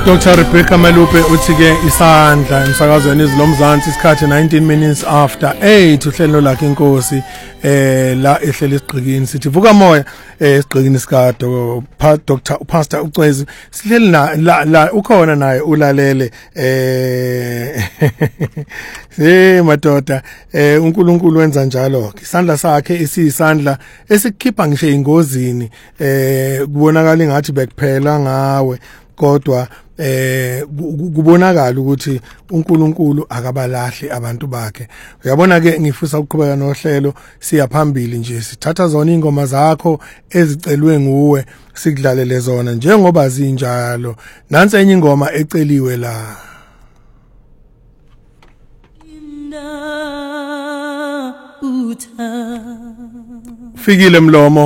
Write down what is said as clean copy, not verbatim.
Dr. Rebecca Malupe uthi-ke isandla emsakazweni izilomzansi isikhathi 19 minutes after 8 uhlelo lakhe inkosi la ehlele isigqikini sithi vuka moya isigqikini sika Dr. Pastor Ucwezi sihleli la ukhona naye ulalele madoda uNkulunkulu wenza njalo isandla sakhe isiyisandla esikhipha ngisho ingozini kubonakala ngathi bekuphela ngawe kodwa kubonakala ukuthi uNkulunkulu akabalahli abantu bakhe. Uyabona ke ngifisa ukuqhubeka nohlelo siya phambili nje sithatha zona ingoma zakho ezicelwe nguwe sikudlalele zona njengoba zinjalo. Nansi enye ingoma eceliwe la. Fikile Mlomo.